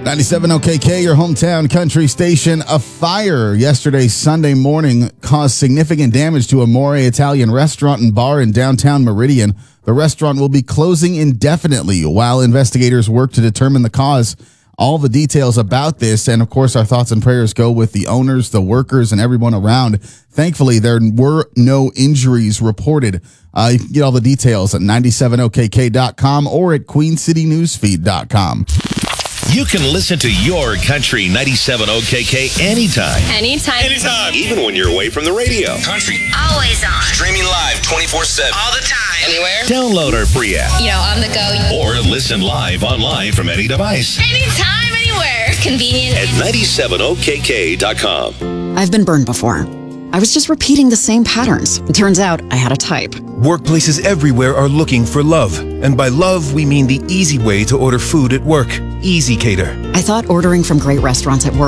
97 OKK, your hometown country station. A fire yesterday, Sunday morning, caused significant damage to Amore Italian restaurant and bar in downtown Meridian. The restaurant will be closing indefinitely while investigators work to determine the cause. All the details about this, and of course, our thoughts and prayers go with the owners, the workers, and everyone around. Thankfully, there were no injuries reported. You can get all the details at 97okk.com or at queencitynewsfeed.com. You can listen to your Country 97 OKK anytime. Anytime. Even when you're away from the radio. Country. Always on. Streaming live 24/7. All the time. Anywhere. Download our free app. On the go. Or listen live online from any device. Anytime, anywhere. Convenient. At 97okk.com. I've been burned before. I was just repeating the same patterns. It turns out I had a type. Workplaces everywhere are looking for love. And by love, we mean the easy way to order food at work. Easy Cater. I thought ordering from great restaurants at work